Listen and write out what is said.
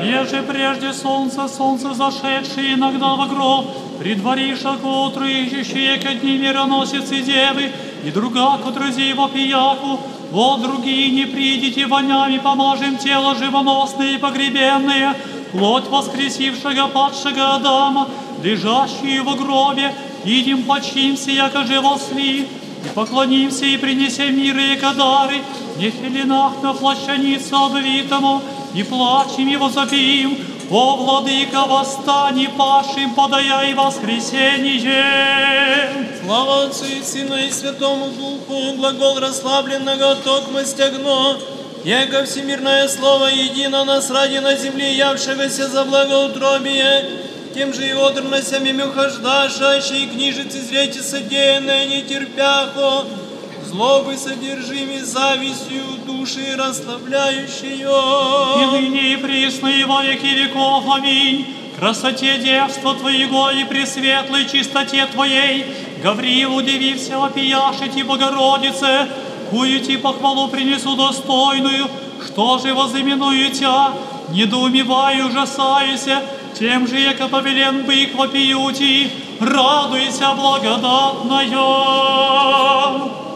Еже прежде солнце зашедшее иногда в гроб, предваришь к утру ищущие ко дни мироносицы девы, и друга к отрази его пияку, вот другие не придите вонями, помажем тело живоносное и погребенное, плоть воскресившего падшего Адама, лежащую в гробе, идем почимся, яко живосли, и поклонимся и принесем миры и кадары, не в пеленах на плащаницу обвитому, и плачем его возопим, о, владыка, восстань, пашим, подаяй воскресение. Слава Отцу и Сыну и Святому Духу, глагол расслабленного токмо стягно, яко всемирное слово едино нас ради на земле явшегося за благоутробие, тем же и одрносями мюхождашащей книжицы зрете содеянное не терпяхо, злобы содержимой завистью души расслабляющие. И ныне и присно и во веки веков. Аминь. Красоте девства Твоего и пресветлой чистоте Твоей, Гавриил, удивився, вопияшите Богородице, куете похвалу принесу достойную, что же возыменую Тя, недоумеваю, ужасаюся, тем же, яко повелен бык вопиюти, радуйся благодатная.